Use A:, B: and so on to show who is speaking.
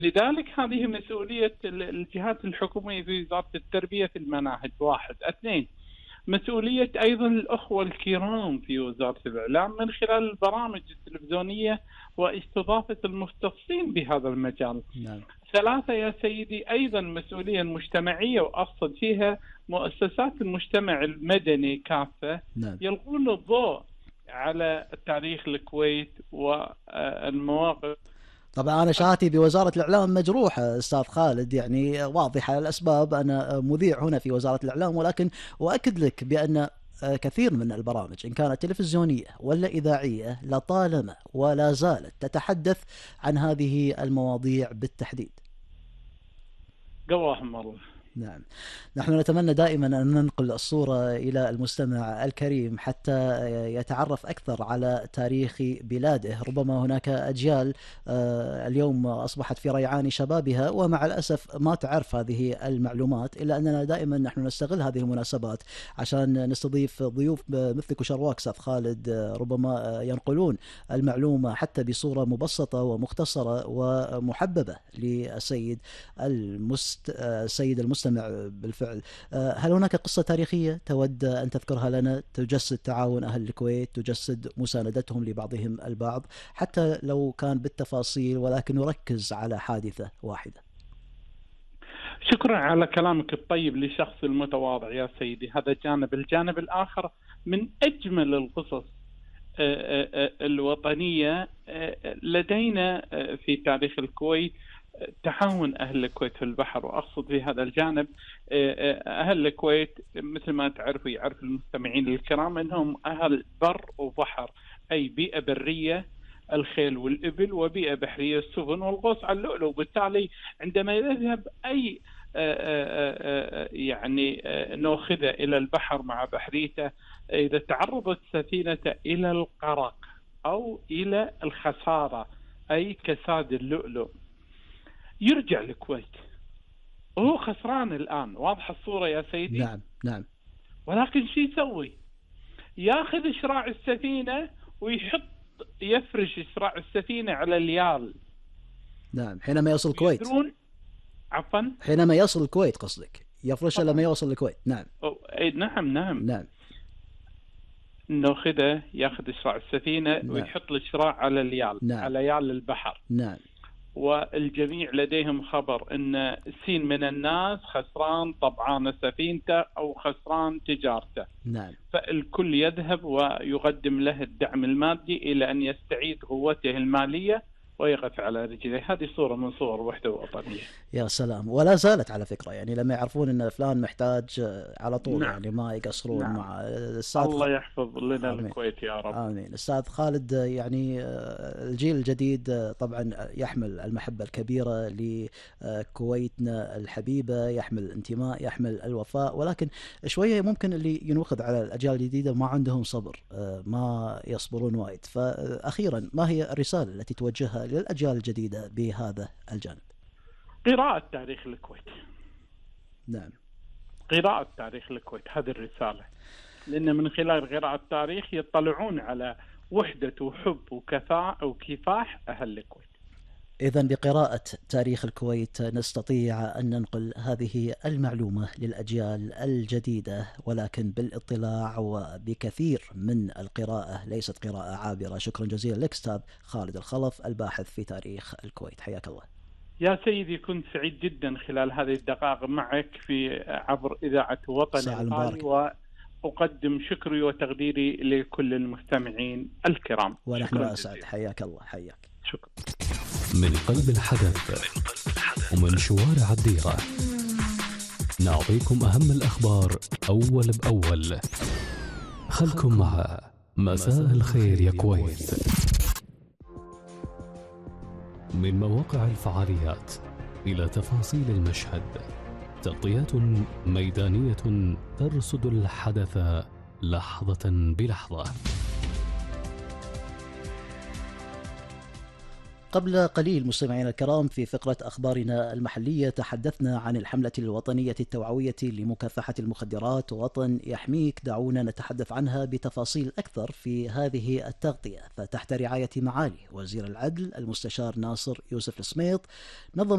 A: لذلك هذه مسؤولية الجهات الحكومية في وزارة التربية في المناهج، واحد. اثنين، مسؤولية أيضا الأخوة الكرام في وزارة الإعلام من خلال البرامج التلفزيونية واستضافة المختصين بهذا المجال.
B: نعم.
A: ثلاثة يا سيدي، أيضا مسؤولية مجتمعية، وأقصد فيها مؤسسات المجتمع المدني كافة،
B: نعم.
A: يلقون الضوء على تاريخ الكويت والمواقف.
B: طبعا أنا شهادتي بوزارة الإعلام مجروحة أستاذ خالد، يعني واضحة الأسباب، أنا مذيع هنا في وزارة الإعلام، ولكن أؤكد لك بأن كثير من البرامج إن كانت تلفزيونية ولا إذاعية لطالما ولا زالت تتحدث عن هذه المواضيع بالتحديد.
A: قواهم الله.
B: نعم. نحن نتمنى دائما أن ننقل الصورة إلى المستمع الكريم حتى يتعرف أكثر على تاريخ بلاده. ربما هناك أجيال اليوم أصبحت في ريعان شبابها ومع الأسف ما تعرف هذه المعلومات، إلا أننا دائما نحن نستغل هذه المناسبات عشان نستضيف ضيوف مثلك وشرواك أستاذ خالد، ربما ينقلون المعلومة حتى بصورة مبسطة ومختصرة ومحببة للسيد المستمع بالفعل. هل هناك قصة تاريخية تود أن تذكرها لنا تجسد تعاون أهل الكويت، تجسد مساندتهم لبعضهم البعض، حتى لو كان بالتفاصيل ولكن نركز على حادثة واحدة؟
A: شكرا على كلامك الطيب لشخص المتواضع يا سيدي. هذا جانب. الجانب الآخر، من أجمل القصص الوطنية لدينا في تاريخ الكويت تعاون أهل الكويت في البحر. وأقصد في هذا الجانب أهل الكويت مثل ما تعرفوا، يعرف المستمعين الكرام، أنهم أهل بر وبحر، أي بيئة برية الخيل والإبل، وبيئة بحرية السفن والغوص على اللؤلؤ. وبالتالي عندما يذهب أي يعني ناخذة إلى البحر مع بحريته، إذا تعرضت سفينته إلى الغرق أو إلى الخسارة أي كساد اللؤلؤ، يرجع الكويت وهو خسران الآن. واضح الصورة يا سيدي؟
B: نعم نعم.
A: ولكن شو يسوي؟ ياخذ شراع السفينة يفرش شراع السفينة على اليال.
B: نعم، حينما يصل الكويت.
A: عفوا،
B: حينما يصل الكويت قصدك، يفرشها لما يوصل الكويت. نعم.
A: نعم. ناخذه ياخذ شراع السفينة. نعم. ويحط الشراع على اليال. نعم. على يال البحر.
B: نعم.
A: والجميع لديهم خبر أن سين من الناس خسران طبعان سفينته أو خسران تجارته.
B: نعم.
A: فالكل يذهب ويقدم له الدعم المادي إلى أن يستعيد قوته المالية ويقف على رجليه. هذه صورة من صور وحدة وطنية.
B: يا سلام. ولا زالت على فكرة، يعني لما يعرفون أن فلان محتاج على طول. نعم. يعني ما يقصرون. نعم. مع الأستاذ.
A: الله يحفظ لنا الكويت يا رب.
B: آمين. أستاذ خالد، يعني الجيل الجديد طبعا يحمل المحبة الكبيرة لكويتنا الحبيبة، يحمل الانتماء، يحمل الوفاء، ولكن شوية ممكن اللي ينوقد على الأجيال الجديدة ما عندهم صبر، ما يصبرون وايد. فأخيرا ما هي الرسالة التي توجهها للأجيال الجديدة بهذا الجانب؟
A: قراءة تاريخ الكويت.
B: نعم.
A: قراءة تاريخ الكويت، هذه الرسالة. لأن من خلال قراءة التاريخ يطلعون على وحدة وحب وكفاء وكفاح أهل الكويت.
B: إذن بقراءة تاريخ الكويت نستطيع أن ننقل هذه المعلومة للأجيال الجديدة، ولكن بالاطلاع وبكثير من القراءة، ليست قراءة عابرة. شكرا جزيلا لك أستاذ خالد الخلف، الباحث في تاريخ الكويت، حياك الله.
A: يا سيدي كنت سعيد جدا خلال هذه الدقائق معك في عبر إذاعة وطن الغالي، وأقدم شكري وتقديري لكل المستمعين الكرام.
B: ونحن أسعد. حياك الله. حياك.
A: شكرا.
C: من قلب الحدث ومن شوارع الديرة نعطيكم أهم الأخبار أول بأول. خلكم مع مساء الخير يا كويت. من مواقع الفعاليات إلى تفاصيل المشهد، تغطيات ميدانية ترصد الحدث لحظة بلحظة.
B: قبل قليل مستمعينا الكرام، في فقرة أخبارنا المحلية تحدثنا عن الحملة الوطنية التوعوية لمكافحة المخدرات وطن يحميك. دعونا نتحدث عنها بتفاصيل أكثر في هذه التغطية. فتحت رعاية معالي وزير العدل المستشار ناصر يوسف السميط، نظم